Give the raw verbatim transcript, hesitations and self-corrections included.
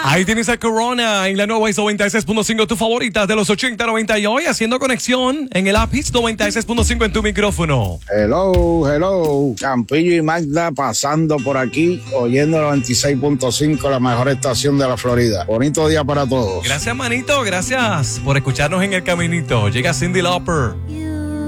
Ahí tienes a Corona en la nueva Hits noventa y seis punto cinco, tu favorita de los ochenta, noventa y hoy haciendo conexión en el app Hits noventa y seis punto cinco en tu micrófono. Hello, hello. Campillo y Magda pasando por aquí, oyendo noventa y seis punto cinco, la mejor estación de la Florida. Bonito día para todos. Gracias, manito. Gracias por escucharnos en el caminito. Llega Cyndi Lauper.